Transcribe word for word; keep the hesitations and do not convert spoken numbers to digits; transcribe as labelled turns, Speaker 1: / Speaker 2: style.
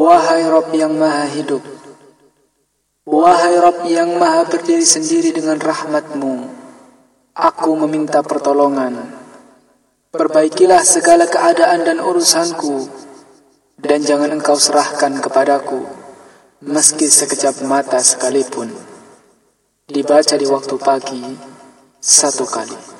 Speaker 1: Wahai Rabb yang maha hidup, wahai Rabb yang maha berdiri sendiri dengan rahmat-Mu, aku meminta pertolongan. Perbaikilah segala keadaan dan urusanku, dan jangan Engkau serahkan kepadaku, meski sekejap mata sekalipun. Dibaca di waktu pagi satu kali.